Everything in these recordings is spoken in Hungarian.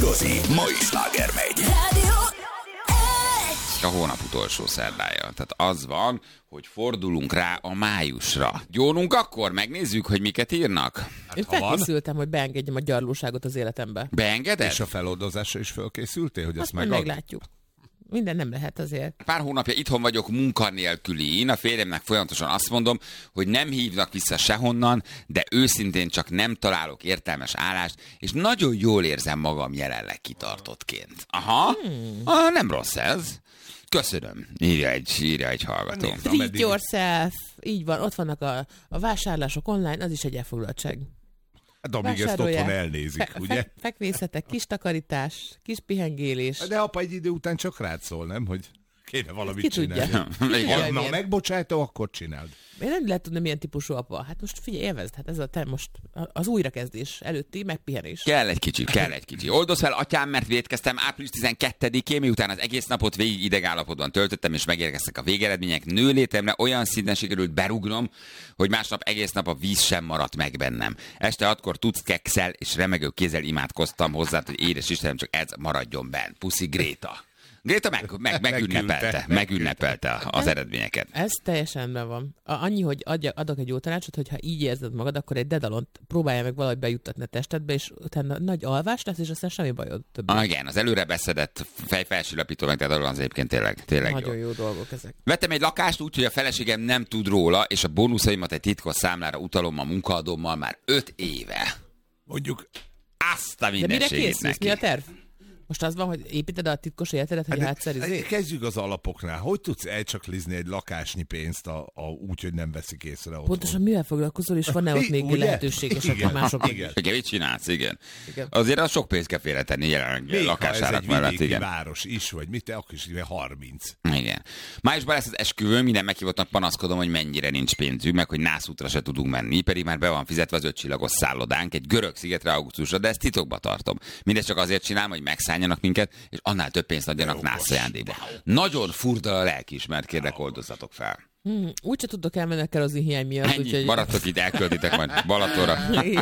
igazi mai sláger megy. A hónap utolsó szerdája. Tehát az van, hogy fordulunk rá a májusra. Gyónunk akkor, megnézzük, hogy miket írnak. Én felkészültem, hogy beengedjem a gyarlóságot az életembe. Beengeded? És a feloldozásra is felkészültél, hogy Azt ezt majd megad? meglátjuk. Minden nem lehet azért. Pár hónapja itthon vagyok munkanélküli. Én a férjemnek folyamatosan azt mondom, hogy nem hívnak vissza sehonnan, de őszintén csak nem találok értelmes állást, és nagyon jól érzem magam jelenleg kitartottként. Aha, nem rossz ez. Köszönöm, írja egy hallgató. Treat yourself. Így van, ott vannak a vásárlások online, az is egy elfoglaltság. De amíg ezt otthon elnézik, ugye? Fekvészetek, kis takarítás, kis pihengélés. De apa egy idő után csak rád szól, nem? Hogy kéne valamit Ki tudja? csinálni. Ha megbocsájtom, akkor csináld. Én nem lehet tudni, milyen típusú apa. Hát most figyelj, élvezd, hát ez te most az újrakezdés előtti megpihenés. Kell egy kicsi. Oldozz fel, atyám, mert vétkeztem április 12-én, miután az egész napot végig idegállapotban töltöttem, és megérkeztek a végeredmények. Nőlétemre olyan szinten sikerült berugnom, hogy másnap egész nap a víz sem maradt meg bennem. Este 6-kor tudsz kekszel, és remegő kézzel imádkoztam hozzá, hogy édes Istenem, csak ez maradjon benn. Puszi Gréta. Gréta megünnepelte az eredményeket. Ez teljesen rendben van. Annyi, hogy adok egy jó tanácsot, hogy ha így érzed magad, akkor egy dedalont próbálja meg valahogy bejuttatni a testedbe, és utána nagy alvás lesz, és aztán semmi bajod többet. Igen, az előre beszedett fejfelsőlapító meg dedalon az egyébként tényleg nagyon jó dolgok ezek. Vettem egy lakást úgy, hogy a feleségem nem tud róla, és a bónuszaimat egy titkos számlára utalom a munkaadómmal már 5 éve. Mondjuk Azt a De mire mindenségét készülsz? neki. Mi a terv? Most az van, hogy építed a titkos életedet, hogy átszerűzzél? Kezdjük az alapoknál. Hogy tudsz elcsaklizni egy lakásnyi pénzt úgy, hogy nem veszik észre otthon? Pontosan mivel foglalkozol, és van-e ott még Ugye? lehetőség esetleg Igen. mások? Igen. Igen, mit csinálsz, igen. Igen. Azért az sok pénzt kell félretenni jelenleg Még ha ez lakásárak egy mellett, vidéki igen. város is, vagy mit, akkor is 30. Igen. Májusban lesz az esküvőm, minden meghívottnak panaszkodom, hogy mennyire nincs pénzünk, meg hogy nászútra se tudunk menni, pedig már be van fizetve az 5 csillagos szállodánk egy görög szigetre augusztusra, de ezt titokba tartom. Mindezt csak azért csinálom, hogy megszálljanak minket, és annál több pénzt adjanak nász ajándékba. Nagyon furdal a lelkiismert, kérlek, oldozzatok fel. Úgyse tudok elmenni a kerozin hiány miatt. Ennyi, Úgyhogy... maradtok itt, elköltitek majd Balatonra.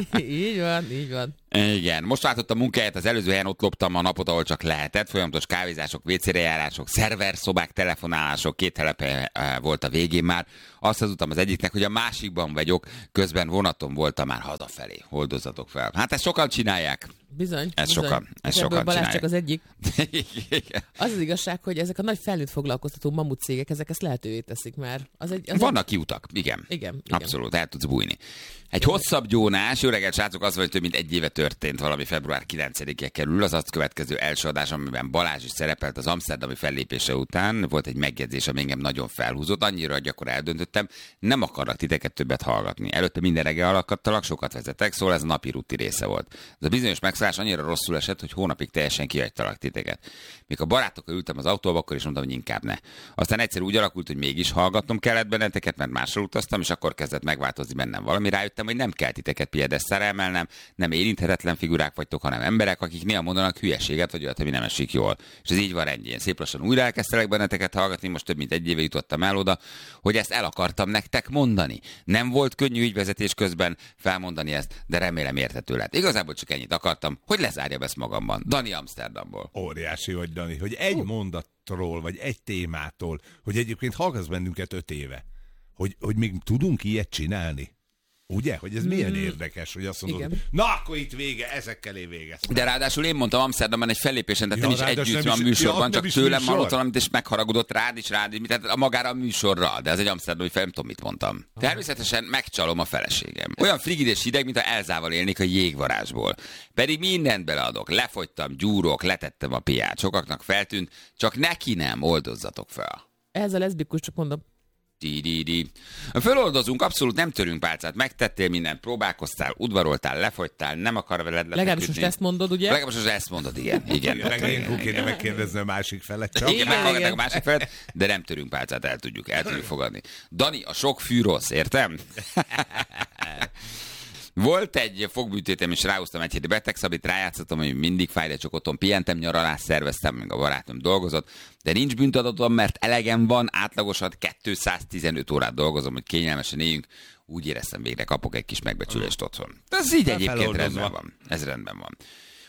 Így van. Igen, most váltottam munkáját, az előző helyen ott loptam a napot, ahol csak lehetett. Folyamatos kávézások, WC-re járások, szerverszobák, telefonálások, 2 telepe volt a végén már. Azt hazudtam az egyiknek, hogy a másikban vagyok, közben vonaton voltam már hazafelé. Oldozzatok fel. Hát ezt sokan csinálják. Bizony. Ezt sokan Balázs csinálják. csak az egyik. Igen. Az igazság, hogy ezek a nagy felnőtt foglalkoztató mamut cégek, ezek ezt lehetővé teszik már. Vannak kiutak, igen. Igen. Abszolút, el tudsz bújni. Egy hosszabb gyónás, jó reggelt, srácok, az, hogy több mint 1 éve történt valami február 9-e kerül, az azt következő első adás, amiben Balázs is szerepelt az amszterdami fellépése után. Volt egy megjegyzés, ami engem nagyon felhúzott, annyira, hogy akkor eldöntöttem, nem akarnak titeket többet hallgatni. Előtte minden reggel alakadtalak, sokat vezetek, szóval ez a napi ruti része volt. Ez a bizonyos megszállás annyira rosszul esett, hogy hónapig teljesen kihagytalak titeket. Mikor a barátokkal ültem az autóba, akkor is mondtam, hogy inkább ne. Aztán egyszer úgy alakult, hogy mégis hallgatnom kellett benneteket, mert másra utaztam, és akkor kezdett megváltozni bennem valami. Rájöttem, hogy nem kell titeket piedesztára emelnem, nem érinthetetlen figurák vagytok, hanem emberek, akik néha mondanak hülyeséget, vagy olyat, ami nem esik jól. És ez így van rendjén. Szép lassan újra elkezdtelek benneteket hallgatni, most több mint 1 éve jutottam el oda, hogy ezt el akartam nektek mondani. Nem volt könnyű ügyvezetés közben felmondani ezt, de remélem érthető lett. Igazából csak ennyit akartam, hogy lezárjam ezt magamban. Dani Amsterdamból. Óriási vagy, Dani, hogy egy mondatról, vagy egy témától, hogy egyébként hallgatsz bennünket 5 éve, hogy még tudunk ilyet csinálni. Ugye? Hogy ez milyen érdekes, hogy azt mondod, Igen. na akkor itt vége, ezekkel én végeztem. De ráadásul én mondtam Amsterdamban egy fellépésen, tehát nem is ráadásul együtt nem van is- műsorban, nem csak is tőlem műsor. hallott valamit, és megharagudott rád is, tehát magára a műsorral, de ez egy amsterdami fel, nem tudom, mit mondtam. Természetesen megcsalom a feleségem. Olyan frigid és hideg, mint a Elzával élnék a jégvarázsból. Pedig mindent beleadok, lefogytam, gyúrok, letettem a piát. Sokaknak feltűnt, csak neki nem, oldozzatok fel. Ez a leszbikus, csak mondom. Föloldozunk, abszolút nem törünk pálcát, megtettél mindent, próbálkoztál, udvaroltál, lefogytál, nem akar veled Legalábbis most ezt mondod, ugye? Legalábbis most ezt mondod, igen. Ilyenkor kéne megkérdezni a másik felet csak. Igen, meghallgatnak a másik felet, de nem törünk pálcát, el tudjuk fogadni. Dani, a sok fű rossz, értem? Volt egy fogműtétem, és ráhoztam egy hét betegszabit, rájátszottam, hogy mindig fáj, de csak otthon pihentem, nyaralást szerveztem, még a barátom dolgozott, de nincs bűntadatom, mert elegem van, átlagosan 215 órát dolgozom, hogy kényelmesen éljünk. Úgy éreztem, végre kapok egy kis megbecsülést otthon. Ez így egyébként rendben van. Ez rendben van.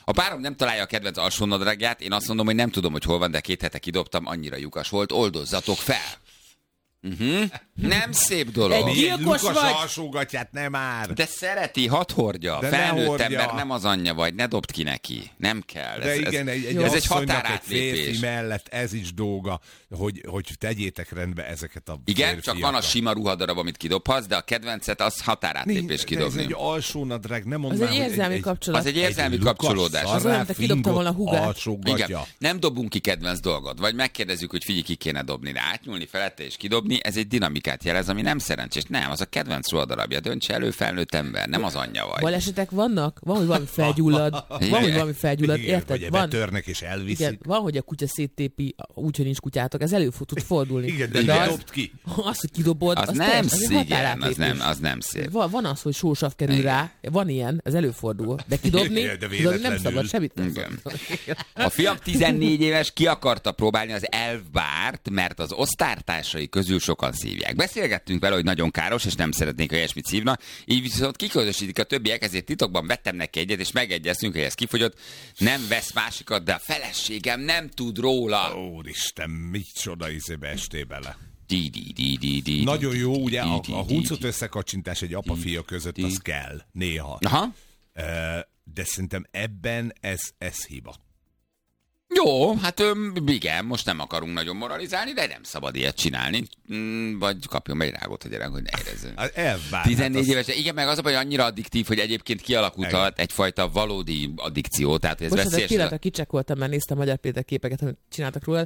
A párom nem találja a kedvenc alsónadrágját, én azt mondom, hogy nem tudom, hogy hol van, de 2 hete kidobtam, annyira lyukas volt, oldozzatok fel! Nem szép dolog. Egy gyilkos Lukas vagy! alsógatját nem már. De szereti, hadd hordja. De ne felnőtt hordja. ember, nem az anyja vagy, ne dobd ki neki. Nem kell. De igen, ez egy asszonynak, egy határátlépés. férfi mellett ez is dolga, hogy tegyétek rendbe ezeket a Igen, férfiakat. csak van a sima ruhadarab, amit kidobhatsz, de a kedvencet az határátlépés De ez kidobni. egy alsónadrág, nem Az mondanám, egy érzelmi kapcsolat. Az egy érzelmi kapcsolódás. Az olyan, te kidobtad volna a húgát. alsógatja. Igen. Nem dobunk ki kedvenc dolgot, vagy megkérdezzük, hogy figyelj, ki kéne dobni, de átnyúlni felette és kidobni, ez egy dinamikát jelez, ami nem szerencsés. Nem, az a kedvenc ruhadarabja, döntse elő, felnőtt ember, nem az anyja vagy. Balesetek vannak? Van, hogy valami felgyullad. Van, hogy valami felgyullad. Igen, Érted? vagy Van, betörnek és elviszik. igen, van, hogy a kutya széttépi, úgyhogy nincs kutyátok. Ez tud fordulni. Igen, de Igen. ne az, dobd ki. az, hogy kidobod, Az nem teljesen- egy szígen, határátlépés. az nem szép. Van az, hogy sósav kerül Igen. rá, van ilyen, ez előfordul. De kidobni, Igen, de kidobni nem véletlenül. szabad, semmit nem Igen. szabad. A fiam 14 éves, ki akarta próbálni az elfbárt, mert az osztálytársai közül sokan szívják. Beszélgettünk vele, hogy nagyon káros, és nem szeretnék, hogy ilyesmit szívna. Így viszont kiközösítik a többiek, ezért titokban vettem neki egyet, és megegyeztünk, hogy ez kifogyott. Nem vesz másikat, de a feleségem nem tud róla. Úristen, micsoda izébe estél bele. Di. Nagyon jó, ugye a huncot összekacsintás egy apa-fia között, az kell néha. Aha. De szerintem ebben ez hiba. Jó, hát igen, most nem akarunk nagyon moralizálni, de nem szabad ilyet csinálni. Vagy kapjon be egy rágót a gyerek, hogy ne érezzön. Elvár. 14 éves, igen, meg az a baj, hogy annyira addiktív, hogy egyébként kialakult egyfajta valódi addikció, tehát hogy ez Bocsánat, egy veszélyes. pillanatra kicsekkoltam, mert néztem Magyar Péter képeket, amit csináltak róla,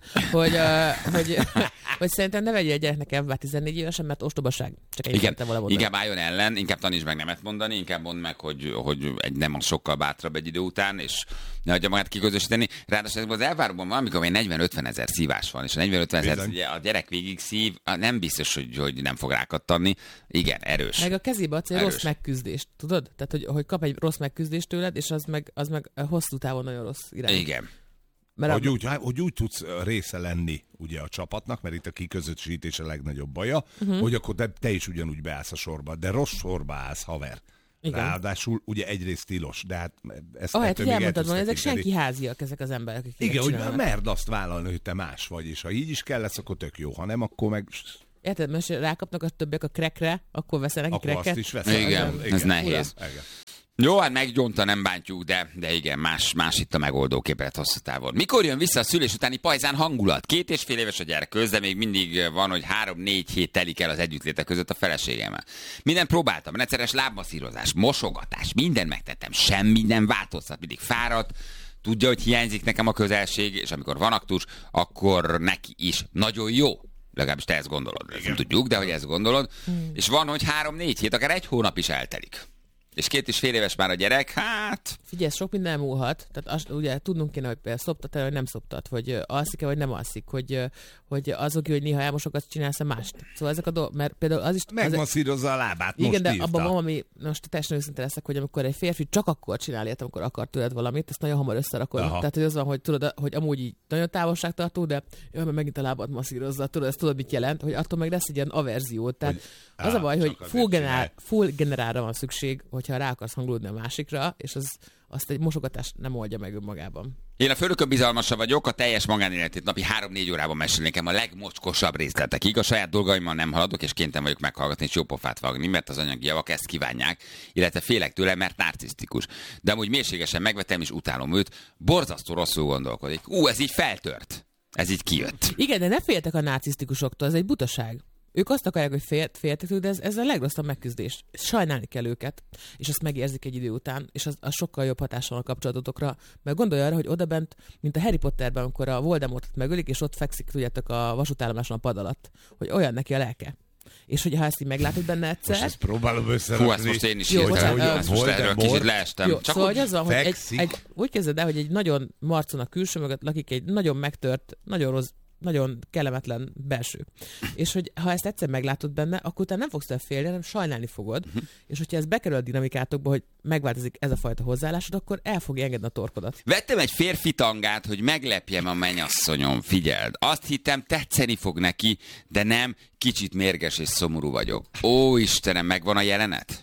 hogy szerintem ne vegyél egy gyereknek elvár 14 évesen, mert ostobaság. Csak egy Igen, volna. inkább álljon ellen, inkább tanítsd meg nemet mondani, inkább mondd meg, hogy egy nem az sokkal bátrabb egy idő után, és ne hagyja magát kiközösíteni. Ráadásul az elvárokban van, amikor 40-50 ezer szívás van, és a 40-50 ezer ugye a gyerek végig szív, nem biztos, hogy nem fog rákattanni. Igen, erős. Meg a kezébe adsz egy Erős. rossz megküzdést, tudod? Tehát, hogy kap egy rossz megküzdést tőled, és az meg hosszú távon nagyon rossz irány. Igen. Mert Hogy úgy tudsz része lenni ugye a csapatnak, mert itt a kiközösítés a legnagyobb baja, hogy akkor te is ugyanúgy beállsz a sorba, de rossz sorba állsz, haver. Igen. Ráadásul ugye egyrészt tilos, de hát ezt ahelyett, hogy ettől még elmondtad volna, el ezek tudsz tekinteni. senki háziak ezek az emberek, akik Igen, hogy csinálnak. merd azt vállalni, hogy te más vagy, és ha így is kell lesz, akkor tök jó, ha nem, akkor meg Érted, most rákapnak a többiek a crackre, akkor veszenek akkor cracket. azt is veszed. Igen, ez nehéz. Igen. Jó, hát meggyónta, nem bántjuk, de igen, más itt a megoldó képlet hosszú távon. Mikor jön vissza a szülés utáni pajzán hangulat? 2,5 éves a gyerek köz, de még mindig van, hogy 3-4 hét telik el az együttlétek között a feleségemmel. Mindent próbáltam, rendszeres lábmasszírozás, mosogatás, mindent megtettem, semmi nem változtat, mindig fáradt, tudja, hogy hiányzik nekem a közelség, és amikor van aktus, akkor neki is nagyon jó. Legalábbis te ezt gondolod, ezt nem tudjuk, de hogy ezt gondolod. És van, hogy 3-4 hét, akár 1 hónap is eltelik. És 2,5 éves már a gyerek, hát... Figyelj, sok minden múlhat. Tehát ugye tudnunk kéne, hogy például szoptat-e, vagy nem szoptat, hogy alszik-e, vagy nem alszik, hogy azok, hogy néha elmosokat csinálsz-e mást. Szóval ezek a dolgok, mert például az is... Megmasszírozza a lábát, Igen, most de írta. abban van, ami, most teljesen őszinte leszek, hogy amikor egy férfi csak akkor csinál ilyet, amikor akar tőled valamit, ezt nagyon hamar összerakod. Aha. Tehát, hogy az van, hogy tudod, hogy amúgy így nagyon távolságtartó, de mert megint a lábad masszírozza, tudod, ezt tudod, mit jelent, hogy attól meg lesz egy ilyen averzió. Tehát az a baj, hogy csak azért full generálra van szükség, hogyha rá akarsz hangolódni a másikra, és azt egy mosogatás nem oldja meg önmagában. Én a főnökön bizalmasa vagyok, a teljes magánéletét napi 3-4 órában mesél nekem a legmocskosabb részletekig. A saját dolgaimmal nem haladok, és kénytelen vagyok meghallgatni és jó pofát vágni, mert az anyagi javak ezt kívánják, illetve félek tőle, mert narcisztikus. De amúgy mélységesen megvetem és utálom őt, borzasztó rosszul gondolkodik. Ez így feltört. Ez így kijött. Igen, de ne féltek a narcisztikusoktól, ez egy butaság. Ők azt akarják, hogy féltek tőle, de ez a legrosszabb megküzdés. Sajnálni kell őket, és azt megérzik egy idő után, és az sokkal jobb hatással a kapcsolatotokra. Mert gondolj arra, hogy odabent, mint a Harry Potterben, amikor a Voldemortot megölik, és ott fekszik, tudjátok, a vasútállomáson a pad alatt, hogy olyan neki a lelke. És hogyha ezt így meglátod benne egyszer... Most ezt próbálom összerakni. Hú, ezt most én is Jó, írtam. bocsánat, Ezt most erről kicsit leestem. Jó, szóval, hogy az van, hogy fekszik. úgy kezded el, hogy egy nagyon marcon a külső mögött lakik egy nagyon megtört, nagyon rossz, nagyon kellemetlen belső. És hogy ha ezt egyszer meglátod benne, akkor utána nem fogsz el félni, hanem sajnálni fogod. És hogyha ez bekerül a dinamikátokba, hogy megváltozik ez a fajta hozzáállásod, akkor el fogja engedni a torkodat. Vettem egy férfi tangát, hogy meglepjem a mennyasszonyom, figyeld. Azt hittem, tetszeni fog neki, de nem, kicsit mérges és szomorú vagyok. Ó, Istenem, megvan a jelenet?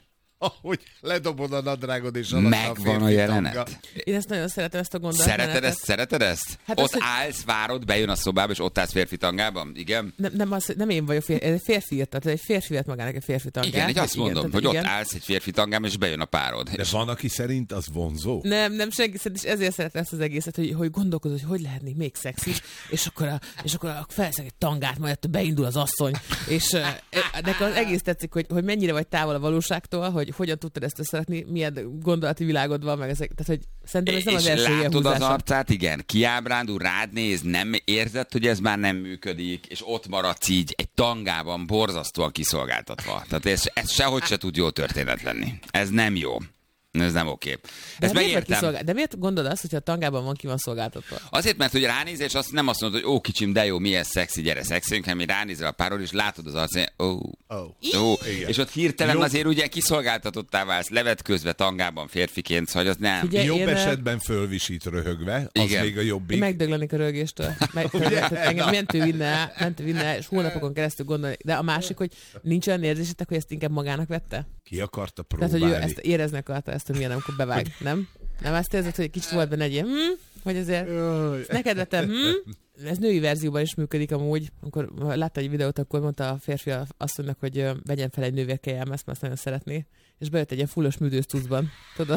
Ahogy ledobod a nadrágod és alatt Megvan a jelenet. Én ezt nagyon szeretem, ezt a gondolatot. Szereted ezt? Hát ott az, hogy- állsz, várod, bejön a szobába, és ott állsz férfi tangában? Igen? Nem én vagyok férfi, ez egy férfi írt, tehát egy férfi vett magának egy férfi tangát. Igen, így azt mondom, tehát hogy ott igen. állsz egy férfi tangában, és bejön a párod. De És van, aki szerint az vonzó? Nem senki szerint, és ezért szeretem ezt az egészet, hogy gondolkozol, hogy lehetnék még szexi, és akkor felszeg egy tangát, majd ettől beindul az asszony, és nekem az egész tetszik, hogy mennyire vagy távol a valóságtól, hogy hogyan tudtad ezt szeretni, milyen gondolati világod van, meg ezek, tehát hogy szerintem ez nem az és első ilyen látod az húzása. arcát, igen, kiábrándul, rád néz, nem érzed, hogy ez már nem működik, és ott maradsz így egy tangában borzasztóan kiszolgáltatva. Tehát ez sehogy se tud jó történet lenni. Ez nem jó. Ez nem oké. Ezt megértem. De miért gondolod azt, hogyha a tangában van, ki van szolgáltatva? Azért, mert hogy ránézel, és azt nem azt mondod, hogy ó, kicsim, de jó, milyen szexi, gyere szexünk, hanem ránézel a párod, és látod az arcát, Igen. és ott hirtelen Jó. azért ugye kiszolgáltatottá válsz, levetközve tangában férfiként, hogy az nem. Figyelj, Jobb én, esetben fölvisít röhögve, az Igen. még a jobbik. Én megdöglenik a rögéstől. Engem mentő vinne, és hónapokon keresztül gondolni. De a másik, hogy nincs olyan érzésetek, hogy ezt inkább magának vette? Ki akarta Tehát, próbálni? hogy ő ezt érezni akarta, ezt, hogy milyen, amikor bevág, nem? Nem azt érzed, hogy egy kicsit volt benne egy ilyen, hogy azért ezt neked vettem, Ez női verzióban is működik amúgy. Amikor látta egy videót, akkor mondta a férfi asszonynak, hogy vegyen fel egy nővérkejem, ezt már nagyon szeretné. És bejött egy ilyen fullos műdős cuccban. Tudod,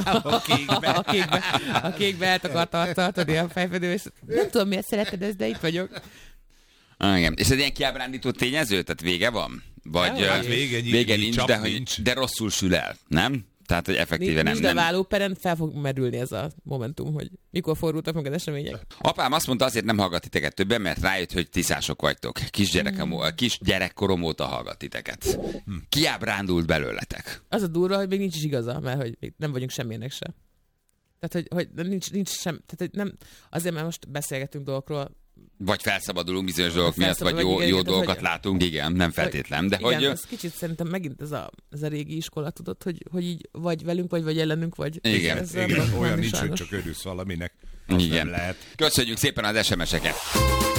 a kékbe eltakarta tartani a fejfedő, és nem tudom, miért szereted ezt, de itt vagyok. Igen. És ez ilyen kiábrándító tényező? Tehát vége van? Vagy Ja, hát vége nincs, csak de, nincs. de rosszul sül el, nem? Tehát, hogy effektíve Nincs, de nem. vállóperen fel fog merülni ez a momentum, hogy mikor fordultak meg az események. Apám azt mondta, azért nem hallgat titeket többen, mert rájött, hogy tiszások vagytok. Kisgyerekkorom óta hallgat titeket. Kiábrándult belőletek. Az a durva, hogy még nincs is igaza, mert hogy még nem vagyunk semmilyenek se. Tehát, hogy nincs sem, tehát hogy nem, azért, mert most beszélgetünk dolgokról. Vagy felszabadulunk bizonyos dolgok miatt, vagy jó igen, dolgokat hogy- látunk, igen, nem feltétlen. De Igen, hogy ez kicsit szerintem megint ez a régi iskola, tudod, hogy így vagy velünk, vagy ellenünk, vagy... Igen, ez Igen, nem olyan van nincs, hogy sajnos. csak örülsz valaminek. Azt igen. nem lehet. Köszönjük szépen az SMS-eket.